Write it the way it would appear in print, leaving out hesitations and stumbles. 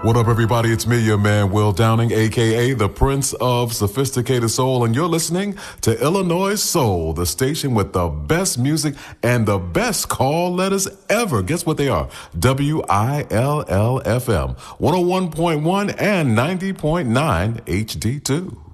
What up, everybody? It's me, your man, Will Downing, a.k.a. the Prince of Sophisticated Soul, and you're listening to Illinois Soul, the station with the best music and the best call letters ever. Guess what they are? WILL-FM, 101.1 and 90.9 HD2.